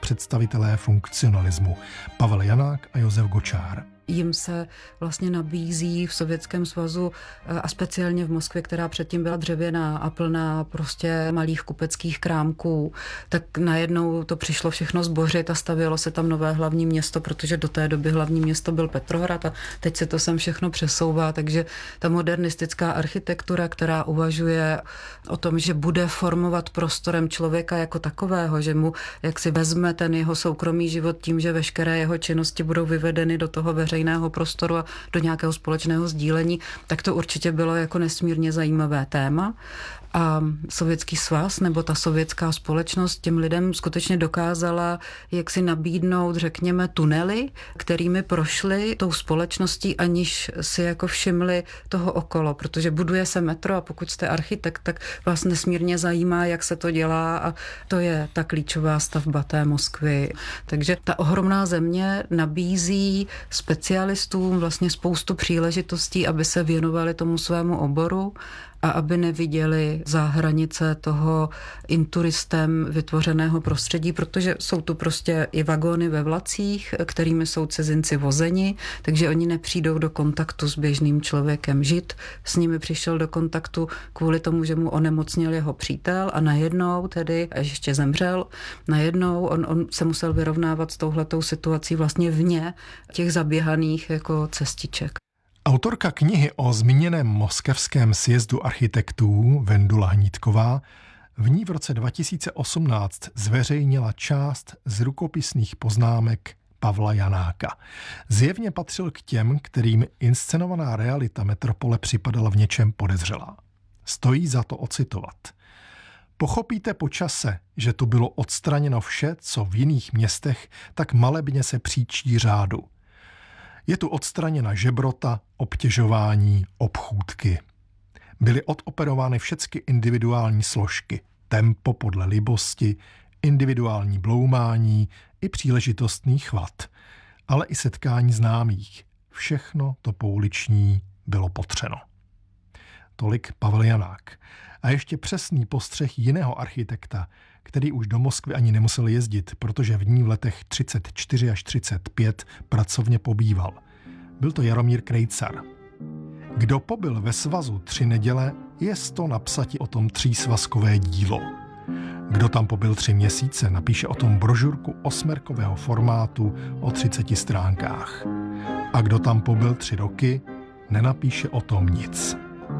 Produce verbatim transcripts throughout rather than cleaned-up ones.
představitelé funkcionalismu Pavel Janák a Josef Gočár. Jim se vlastně nabízí v Sovětském svazu a speciálně v Moskvě, která předtím byla dřevěná a plná prostě malých kupeckých krámků, tak najednou to přišlo všechno zbořit a stavělo se tam nové hlavní město, protože do té doby hlavní město byl Petrohrad a teď se to sem všechno přesouvá, takže ta modernistická architektura, která uvažuje o tom, že bude formovat prostorem člověka jako takového, že mu jak si vezme ten jeho soukromý život tím, že veškeré jeho činnosti budou vyvedeny do toho veřejného jiného prostoru a do nějakého společného sdílení, tak to určitě bylo jako nesmírně zajímavé téma. A Sovětský svaz nebo ta sovětská společnost těm lidem skutečně dokázala jak si nabídnout, řekněme, tunely, kterými prošli tou společností, aniž si jako všimli toho okolo, protože buduje se metro a pokud jste architekt, tak vás nesmírně zajímá, jak se to dělá a to je ta klíčová stavba té Moskvy. Takže ta ohromná země nabízí specialistům vlastně spoustu příležitostí, aby se věnovali tomu svému oboru a aby neviděli za hranice toho inturistem vytvořeného prostředí, protože jsou tu prostě i vagóny ve vlacích, kterými jsou cizinci vozeni, takže oni nepřijdou do kontaktu s běžným člověkem. Žid s nimi přišel do kontaktu kvůli tomu, že mu onemocněl jeho přítel a najednou tedy, a ještě zemřel, najednou on, on se musel vyrovnávat s touhletou situací vlastně vně těch zaběhaných jako cestiček. Autorka knihy o zmíněném moskevském sjezdu architektů Vendula Hnítková v ní v roce dva tisíce osmnáct zveřejnila část z rukopisných poznámek Pavla Janáka. Zjevně patřil k těm, kterým inscenovaná realita metropole připadala v něčem podezřelá. Stojí za to ocitovat. Pochopíte po čase, že tu bylo odstraněno vše, co v jiných městech tak malebně se příčí řádu. Je tu odstraněna žebrota, obtěžování, obchůdky. Byly odoperovány všechny individuální složky, tempo podle libosti, individuální bloumání i příležitostný chvat, ale i setkání známých. Všechno to pouliční bylo potřeno. Tolik Pavel Janák. A ještě přesný postřeh jiného architekta, který už do Moskvy ani nemusel jezdit, protože v ní v letech třicet čtyři až třicet pět pracovně pobýval. Byl to Jaromír Krejcar. Kdo pobyl ve svazu tři neděle, jest to napsati o tom třísvazkové dílo. Kdo tam pobyl tři měsíce, napíše o tom brožurku osmerkového formátu o třiceti stránkách. A kdo tam pobyl tři roky, nenapíše o tom nic.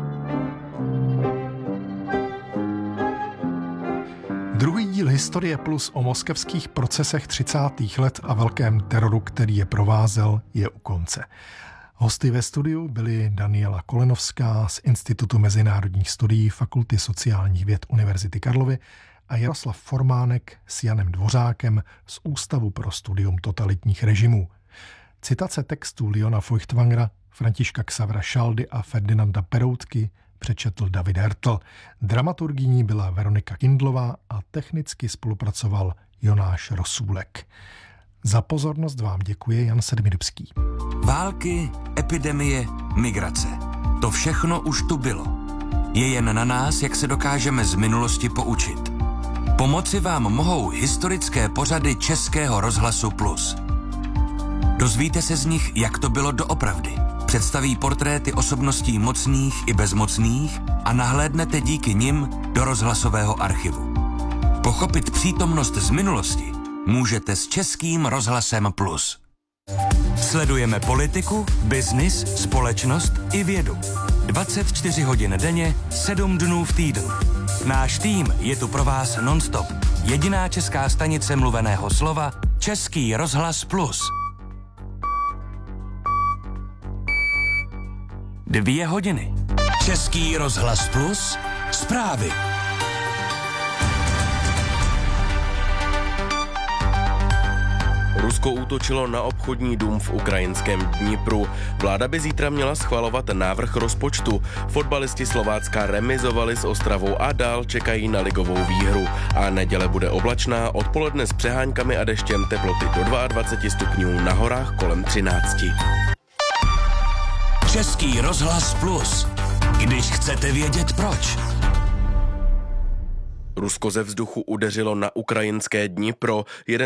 Druhý díl Historie Plus o moskevských procesech třicátých let a velkém teroru, který je provázel, je u konce. Hosty ve studiu byli Daniela Kolenovská z Institutu mezinárodních studií Fakulty sociálních věd Univerzity Karlovy a Jaroslav Formánek s Janem Dvořákem z Ústavu pro studium totalitních režimů. Citace textů Leona Feuchtwangera, Františka Xavra Šaldy a Ferdinanda Peroutky přečetl David Hertl. Dramaturgyní byla Veronika Kindlová a technicky spolupracoval Jonáš Rosůlek. Za pozornost vám děkuje Jan Sedmidubský. Války, epidemie, migrace. To všechno už tu bylo. Je jen na nás, jak se dokážeme z minulosti poučit. Pomoci vám mohou historické pořady Českého rozhlasu Plus. Dozvíte se z nich, jak to bylo doopravdy. Představí portréty osobností mocných i bezmocných a nahlédnete díky nim do rozhlasového archivu. Pochopit přítomnost z minulosti můžete s Českým rozhlasem Plus. Sledujeme politiku, biznis, společnost i vědu. dvacet čtyři hodin denně, sedm dnů v týdnu. Náš tým je tu pro vás non-stop. Jediná česká stanice mluveného slova Český rozhlas Plus. Dvě hodiny. Český rozhlas Plus. Zprávy. Rusko útočilo na obchodní dům v ukrajinském Dnipru. Vláda by zítra měla schvalovat návrh rozpočtu. Fotbalisti Slovácka remizovali s Ostravou a dál čekají na ligovou výhru. A neděle bude oblačná, odpoledne s přeháňkami a deštěm, teploty do dvacet dva stupňů, na horách kolem třinácti. Český rozhlas Plus. Když chcete vědět proč. Rusko ze vzduchu udeřilo na ukrajinské Dnipro. Jeden